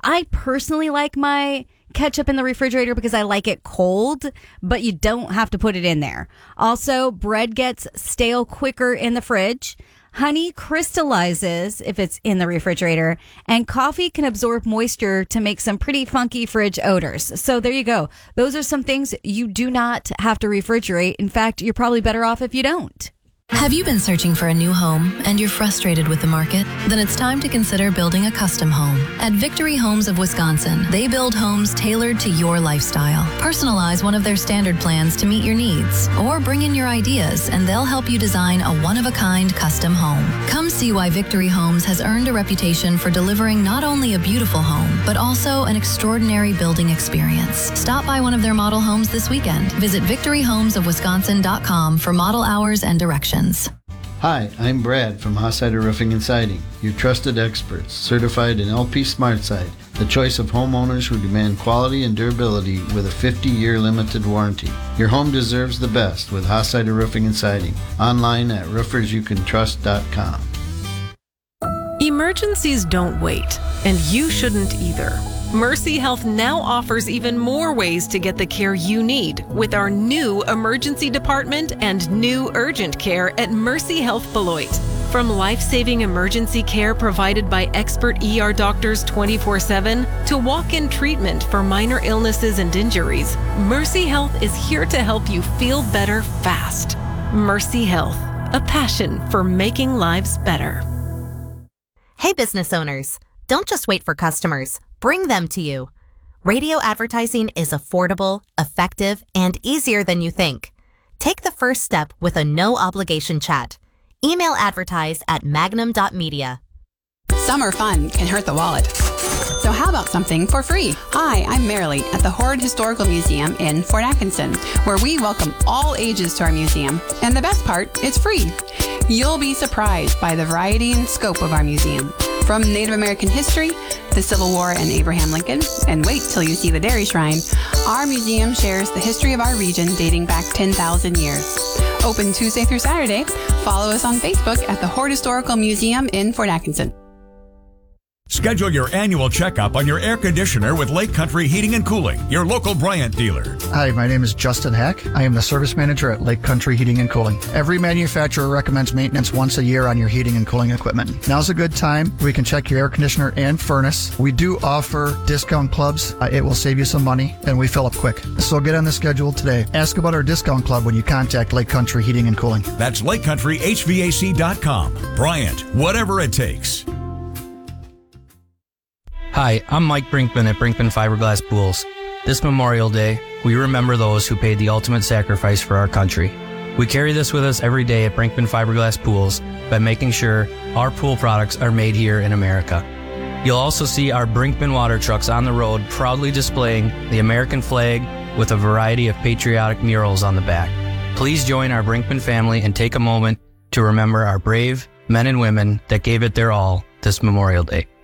I personally like my ketchup in the refrigerator because I like it cold, but you don't have to put it in there. Also, bread gets stale quicker in the fridge. Honey crystallizes if it's in the refrigerator, and coffee can absorb moisture to make some pretty funky fridge odors. So there you go. Those are some things you do not have to refrigerate. In fact, you're probably better off if you don't. Have you been searching for a new home and you're frustrated with the market? Then it's time to consider building a custom home. At Victory Homes of Wisconsin, they build homes tailored to your lifestyle. Personalize one of their standard plans to meet your needs, or bring in your ideas and they'll help you design a one-of-a-kind custom home. Come see why Victory Homes has earned a reputation for delivering not only a beautiful home, but also an extraordinary building experience. Stop by one of their model homes this weekend. Visit victoryhomesofwisconsin.com for model hours and directions. Hi, I'm Brad from Hossider Roofing and Siding, your trusted experts, certified in LP SmartSide, the choice of homeowners who demand quality and durability with a 50-year limited warranty. Your home deserves the best with Hossider Roofing and Siding. Online at roofersyoucantrust.com. Emergencies don't wait, and you shouldn't either. Mercy Health now offers even more ways to get the care you need with our new emergency department and new urgent care at Mercy Health Beloit. From life-saving emergency care provided by expert ER doctors 24/7 to walk-in treatment for minor illnesses and injuries, Mercy Health is here to help you feel better fast. Mercy Health, a passion for making lives better. Hey business owners, don't just wait for customers. Bring them to you. Radio advertising is affordable, effective, and easier than you think. Take the first step with a no-obligation chat. Email advertise at magnum.media. Summer fun can hurt the wallet. So how about something for free? Hi, I'm Marilee at the Hoard Historical Museum in Fort Atkinson, where we welcome all ages to our museum. And the best part, it's free. You'll be surprised by the variety and scope of our museum. From Native American history, the Civil War and Abraham Lincoln, and wait till you see the Dairy Shrine, our museum shares the history of our region dating back 10,000 years. Open Tuesday through Saturday. Follow us on Facebook at the Hoard Historical Museum in Fort Atkinson. Schedule your annual checkup on your air conditioner with Lake Country Heating and Cooling, your local Bryant dealer. Hi, my name is Justin Hack. I am the service manager at Lake Country Heating and Cooling. Every manufacturer recommends maintenance once a year on your heating and cooling equipment. Now's a good time. We can check your air conditioner and furnace. We do offer discount clubs. It will save you some money, and we fill up quick. So get on the schedule today. Ask about our discount club when you contact Lake Country Heating and Cooling. That's LakeCountryHVAC.com. Bryant, whatever it takes. Hi, I'm Mike Brinkman at Brinkman Fiberglass Pools. This Memorial Day, we remember those who paid the ultimate sacrifice for our country. We carry this with us every day at Brinkman Fiberglass Pools by making sure our pool products are made here in America. You'll also see our Brinkman water trucks on the road proudly displaying the American flag with a variety of patriotic murals on the back. Please join our Brinkman family and take a moment to remember our brave men and women that gave it their all this Memorial Day.